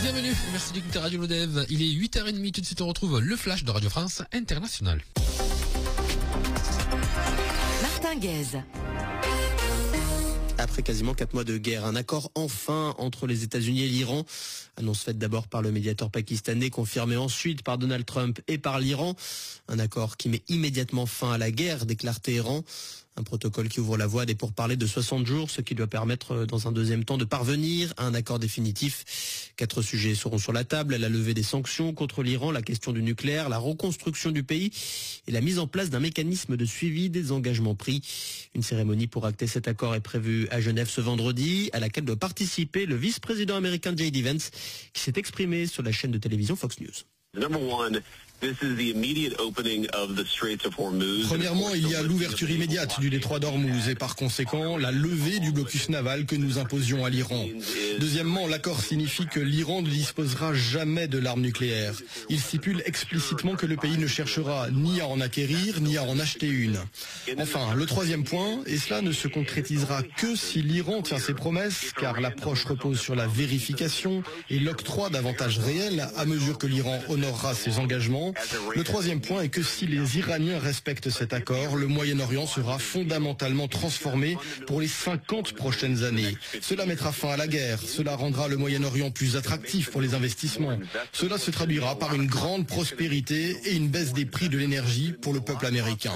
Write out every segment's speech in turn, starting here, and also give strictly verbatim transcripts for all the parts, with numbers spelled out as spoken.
Bienvenue, merci d'écouter Radio Lodève. Il est huit heures trente, tout de suite on retrouve le flash de Radio France International. Martin Guez. Après quasiment quatre mois de guerre, un accord enfin entre les États-Unis et l'Iran. Annonce faite d'abord par le médiateur pakistanais, confirmée ensuite par Donald Trump et par l'Iran. Un accord qui met immédiatement fin à la guerre, déclare Téhéran. Un protocole qui ouvre la voie à des pourparlers de soixante jours, ce qui doit permettre dans un deuxième temps de parvenir à un accord définitif. Quatre sujets seront sur la table, la levée des sanctions contre l'Iran, la question du nucléaire, la reconstruction du pays et la mise en place d'un mécanisme de suivi des engagements pris. Une cérémonie pour acter cet accord est prévue à Genève ce vendredi, à laquelle doit participer le vice-président américain J D Vance, qui s'est exprimé sur la chaîne de télévision Fox News. Premièrement, il y a l'ouverture immédiate du détroit d'Ormuz et par conséquent la levée du blocus naval que nous imposions à l'Iran. Deuxièmement, l'accord signifie que l'Iran ne disposera jamais de l'arme nucléaire. Il stipule explicitement que le pays ne cherchera ni à en acquérir ni à en acheter une. Enfin, le troisième point, et cela ne se concrétisera que si l'Iran tient ses promesses, car l'approche repose sur la vérification et l'octroi d'avantages réels à mesure que l'Iran honorera ses engagements. Le troisième point est que si les Iraniens respectent cet accord, le Moyen-Orient sera fondamentalement transformé pour les cinquante prochaines années. Cela mettra fin à la guerre, cela rendra le Moyen-Orient plus attractif pour les investissements. Cela se traduira par une grande prospérité et une baisse des prix de l'énergie pour le peuple américain.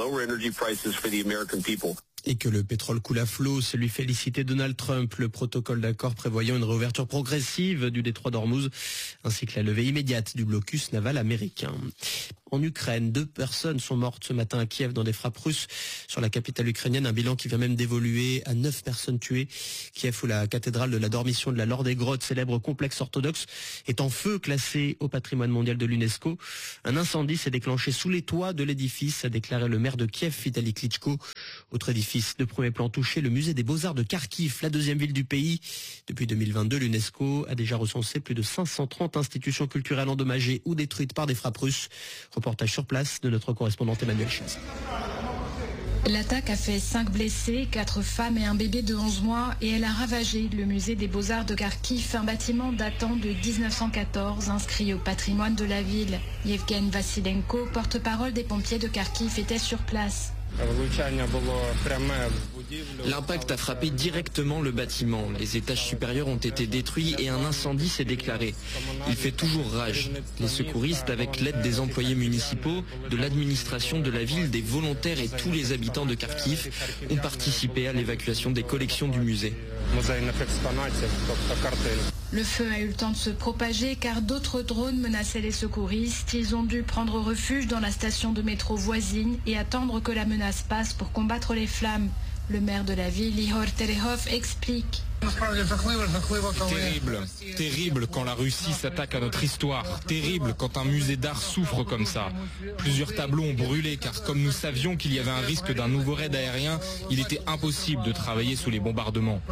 Et que le pétrole coule à flot, c'est lui féliciter Donald Trump. Le protocole d'accord prévoyant une réouverture progressive du détroit d'Ormuz, ainsi que la levée immédiate du blocus naval américain. En Ukraine, deux personnes sont mortes ce matin à Kiev dans des frappes russes sur la capitale ukrainienne, un bilan qui vient même d'évoluer à neuf personnes tuées. Kiev, où la cathédrale de la Dormition de la Laure des Grottes, célèbre complexe orthodoxe, est en feu, classé au patrimoine mondial de l'UNESCO. Un incendie s'est déclenché sous les toits de l'édifice, a déclaré le maire de Kiev, Vitali Klitschko. Autre édifice de premier plan touché, le musée des Beaux-Arts de Kharkiv, la deuxième ville du pays. Depuis deux mille vingt-deux, l'UNESCO a déjà recensé plus de cinq cent trente institutions culturelles endommagées ou détruites par des frappes russes. Reportage sur place de notre correspondante Emmanuel Chaz. L'attaque a fait cinq blessés, quatre femmes et un bébé de onze mois et elle a ravagé le musée des Beaux-Arts de Kharkiv, un bâtiment datant de dix-neuf cent quatorze inscrit au patrimoine de la ville. Yevgen Vassilenko, porte-parole des pompiers de Kharkiv, était sur place. L'impact a frappé directement le bâtiment. Les étages supérieurs ont été détruits et un incendie s'est déclaré. Il fait toujours rage. Les secouristes, avec l'aide des employés municipaux, de l'administration de la ville, des volontaires et tous les habitants de Kharkiv, ont participé à l'évacuation des collections du musée. Le feu a eu le temps de se propager car d'autres drones menaçaient les secouristes. Ils ont dû prendre refuge dans la station de métro voisine et attendre que la menace passe pour combattre les flammes. Le maire de la ville, Ihor Terehov, explique. Terrible, terrible quand la Russie s'attaque à notre histoire, terrible quand un musée d'art souffre comme ça. Plusieurs tableaux ont brûlé car comme nous savions qu'il y avait un risque d'un nouveau raid aérien, il était impossible de travailler sous les bombardements.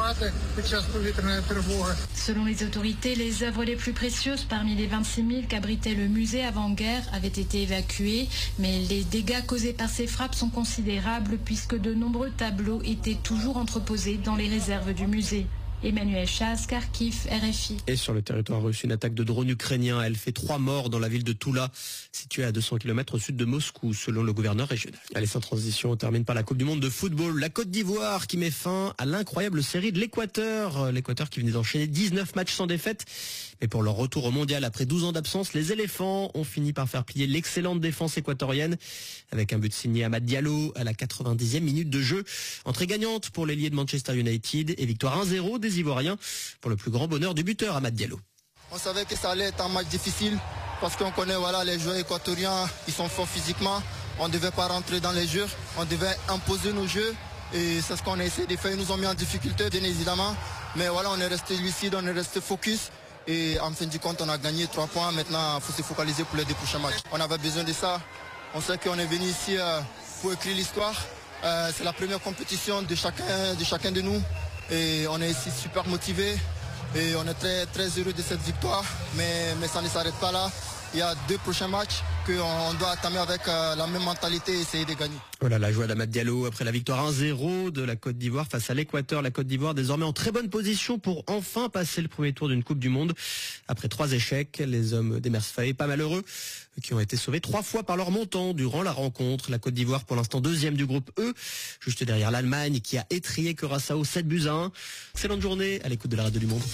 Selon les autorités, les œuvres les plus précieuses parmi les vingt-six mille qu'abritait le musée avant-guerre avaient été évacuées, mais les dégâts causés par ces frappes sont considérables puisque de nombreux tableaux étaient toujours entreposés dans les réserves du musée. Emmanuel Chaz, Kharkiv, R F I. Et sur le territoire russe, une attaque de drone ukrainien. Elle fait trois morts dans la ville de Toula, située à deux cents kilomètres au sud de Moscou, selon le gouverneur régional. Allez, sans transition, on termine par la Coupe du Monde de football. La Côte d'Ivoire qui met fin à l'incroyable série de l'Équateur. L'Équateur qui venait d'enchaîner dix-neuf matchs sans défaite. Mais pour leur retour au mondial après douze ans d'absence, les éléphants ont fini par faire plier l'excellente défense équatorienne avec un but signé Amad Diallo à la quatre-vingt-dixième minute de jeu. Entrée gagnante pour l'ailier de Manchester United et victoire un zéro des Ivoiriens pour le plus grand bonheur du buteur Amad Diallo. On savait que ça allait être un match difficile parce qu'on connaît voilà, les joueurs équatoriens, ils sont forts physiquement. On ne devait pas rentrer dans les jeux, on devait imposer nos jeux et c'est ce qu'on a essayé de faire. Ils nous ont mis en difficulté bien évidemment, mais voilà, on est resté lucide, on est resté focus. Et en fin du compte, on a gagné trois points. Maintenant, il faut se focaliser pour les deux prochains matchs. On avait besoin de ça. On sait qu'on est venu ici euh, pour écrire l'histoire. Euh, c'est la première compétition de chacun, de chacun de nous. Et on est ici super motivés. Et on est très, très heureux de cette victoire. Mais, mais ça ne s'arrête pas là. Il y a deux prochains matchs que qu'on doit entamer avec euh, la même mentalité et essayer de gagner. Voilà la joie d'Amad Diallo après la victoire un zéro de la Côte d'Ivoire face à l'Équateur. La Côte d'Ivoire désormais en très bonne position pour enfin passer le premier tour d'une Coupe du Monde. Après trois échecs, les hommes d'Emersfaye, pas malheureux, qui ont été sauvés trois fois par leur montant durant la rencontre. La Côte d'Ivoire pour l'instant deuxième du groupe E, juste derrière l'Allemagne qui a étrillé Curaçao sept buts à un. Excellente journée à l'écoute de la radio du Monde.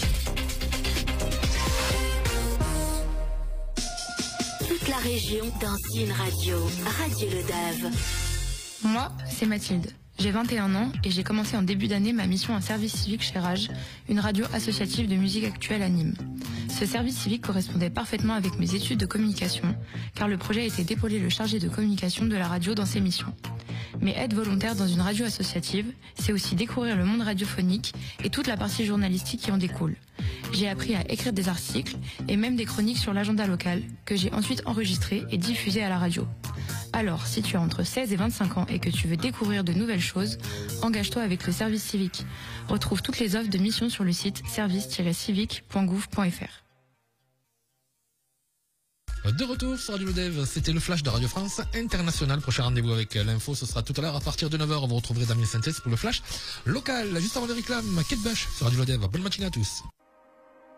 Toute la région dans une radio. Radio Le Dave. Moi, c'est Mathilde. J'ai vingt et un ans et j'ai commencé en début d'année ma mission en service civique chez Rage, une radio associative de musique actuelle à Nîmes. Ce service civique correspondait parfaitement avec mes études de communication, car le projet était d'épauler le chargé de communication de la radio dans ses missions. Mais être volontaire dans une radio associative, c'est aussi découvrir le monde radiophonique et toute la partie journalistique qui en découle. J'ai appris à écrire des articles et même des chroniques sur l'agenda local que j'ai ensuite enregistrées et diffusées à la radio. Alors, si tu as entre seize et vingt-cinq ans et que tu veux découvrir de nouvelles choses, engage-toi avec le service civique. Retrouve toutes les offres de mission sur le site service tiret civique point gouv point f r. De retour sur Radio Le Dev, c'était le flash de Radio France International. Prochain rendez-vous avec l'info, ce sera tout à l'heure à partir de neuf heures. Vous retrouverez Damien Synthèse pour le flash local. Juste avant les réclames, Kate Bush sur Radio Le Dev. Bonne matinée à tous.